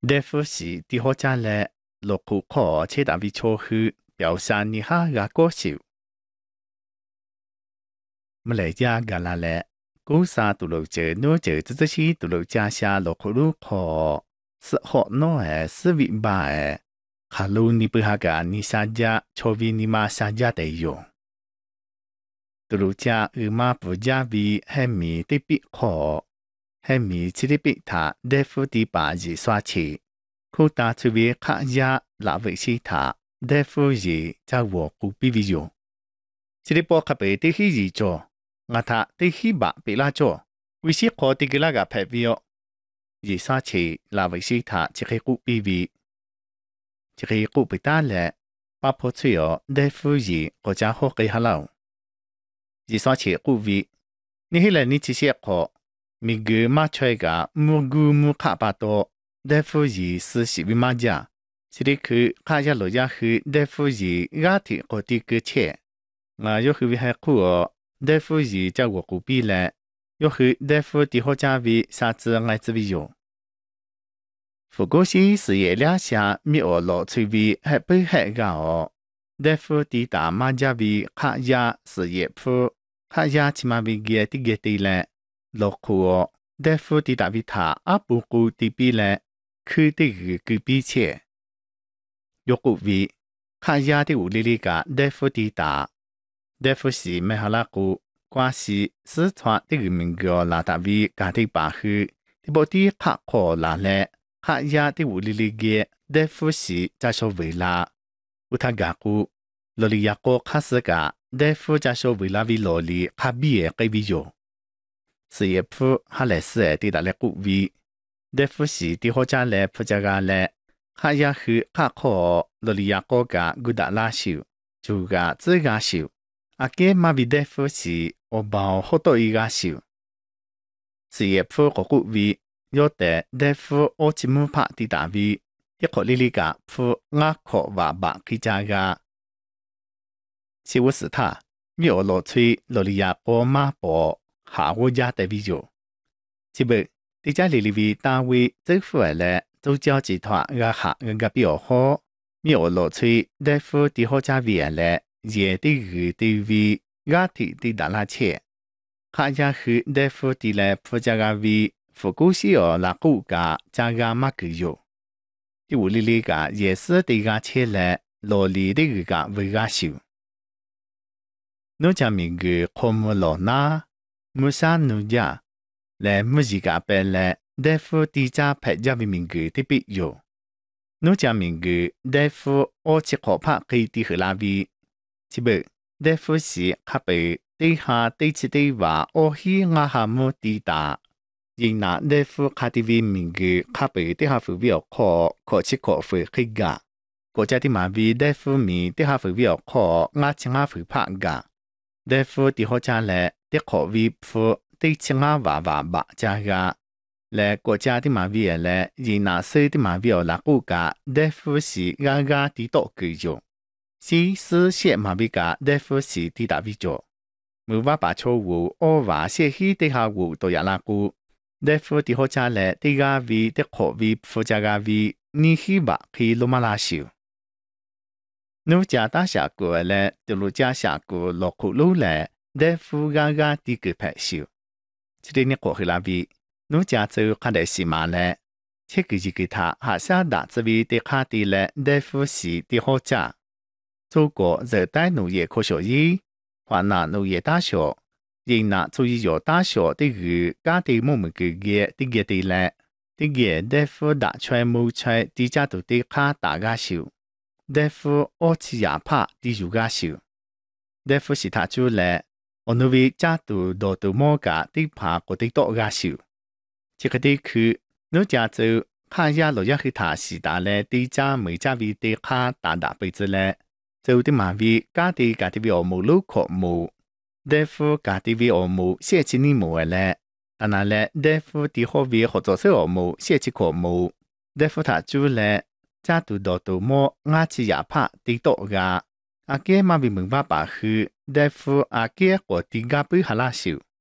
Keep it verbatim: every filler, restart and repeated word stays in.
大夫是啲好家咧，落苦可切大为错去，表示你下个歌手。么来家个啦咧，古沙杜路者诺者这这些杜路家下落苦路可是好孬诶，是为吧诶，哈路你不下个你下家，错为你妈下家得用。杜路家二妈不家为黑米的必可。黑米这里比他大夫的把日刷起，可打出为卡亚拉维西他大夫日在我古比为用。这里包卡贝的希日做，我他的希把比拉做，为是可的个那个排比哦。日刷起拉维西他这个古比为，这个古比打嘞，把破吹哦大夫日国家好给哈喽。日刷起古比，你迄来你这些可。米格马吹个木古木卡巴多，大夫伊是是为马家，这里去卡下罗家去大夫伊亚提我的个切，我要去为海苦哦，大夫伊叫我古比嘞，要去大夫的好家为啥子爱子为用。不过是事业两下米我老吹为还不还个哦，大夫的大马家为卡下事业铺，卡下起码为个的个的嘞。落苦哦，大夫的大维塔阿布古的比嘞，去的个个比切。有古为，卡亚的屋里里个大夫的大，大夫是没好拉古，关系四川的个民个拉达维家的巴去，的不的卡可拉嘞，卡亚的屋里里个大夫是在说为啦，乌他个古，罗里亚个卡斯个大夫在说为啦为罗里卡比个给为用。事业铺哈来是诶的大来古位，大夫是的好家来铺家个来，哈也去哈可罗里亚国家古达拉修，就个自个修，阿个马比大夫是我包好多一个修。事业铺个古位，有的大夫我只木拍的大位，一个里里个铺阿可话白去家个，是我是他，mi ở lộ thuy lộ lì ya có ma bỏ hạ vô gia tại ví dụ. Chỉ bởi, đi gia lì lì vì ta vì tức phụ ở lệ, dấu giáo chỉ thoa gà hạ gà biểu hô, mi ở lộ thuy đại phụ đi hô gia vì ở lệ, dễ đi gửi đi vì gà thị đi đá la chê. Hạ gia hư đại phụ đi lệ phụ gia gà vì phụ cú xí ở là cụ gà gia gà mà cử dụ. Đi vô lì lì gà dễ sư đi gà chê lệ, lộ lì đi gửi gà với gà xíu. Nếu cha mình gửi không mơ lọ na, mơ xa nụ gia, lẽ mơ gì cả bè lẽ, đại phụ đi cha phải gia vì mình gửi thì bị dụ. Nếu cha mình gửi, đại phụ ô chỉ khó phá khi đi hử la vì. Chỉ bởi, đại phụ sĩ khá bởi đi hà đi chỉ đi và ô hi ngã hà mô đi đá. Nhưng nà đại phụ khá đi vì mình gửi khá bởi đi hà phụ biểu khó, khó chỉ khó phụ khi gà. Cô cha đi mà vì đại phụ mình đi hà phụ biểu khó, ngã chỉ ngã phụ phá gà. Đại phụ đi hỗ cha lẽ, đi khó vì phụ đi chỉ ngã và và bạ cha gà. Lẽ cô cha đi mà vì lẽ, nhưng nà sư đi mà vì ở lạc cụ gà, đại phụ sĩ gà gà đi tổ cử dụ. Sĩ sư xie mà vì gà, đại phụ sĩ đi đá vì dụ. Mù vã bà chô vụ, ô vã xie hi đi hà vụ tổ yà lạc cụ. Đại phụ đi hỗ cha lẽ, đi gà vì đi khó vì phụ cha gà vì, ni hi bạ khi lô mà la xíu. Nếu cha ta xả của lẽ, từ lũ cha xả của lọ cụ lũ lẽ, đại phụ gà gà đi cử phẹ xíu. Chỉ đi nè cổ hư là vì, nếu cha châu khá đại xì mà lẽ, chế cử gì cử thả hạ xa đã cho vì đi khá đi lẽ, đại phụ sĩ đi hỗ cha. Châu cổ giờ tay nụ ye khô sổ yi, hoặc nà nụ ye ta sổ, nhưng nà châu yi dỗ ta sổ đi gửi gà đi mô mù cử ghê đi ghê đi lẽ, đi ghê đại phụ đã chơi mù chơi đi cha tụ đi khá đá gà xíu. Đại phụ ô chỉ giả phá đi dù gà xíu. Đại phụ sĩ thả chú lẽ, ở nơi vì cha tụ đồ tụ mô gà đi phá của đi tổ gà xíu. Chỉ cái đi khứ, nếu cha châu khá ya lộ ya khứ thả sĩ đá lẽ đi cha mới cha vì đi khá đá đá bây giờ lẽ. Châu đi mà vì gà đi gà đi vì ở mù lúc khổ mù. Đại phụ gà đi vì ở mù xie chí ni mù lẽ. Tà nà lẽ đại phụ đi hô vì hỗ trợ sư ở mù xie chí khổ mù. Đại phụ thả chú lẽ, cha tụ đồ tụ mô ngã chỉ giả phá đi tổ gà. À kia mà vì mừng vã bà khứ, đại phụ à kia của đi gà bứ hà la xíu.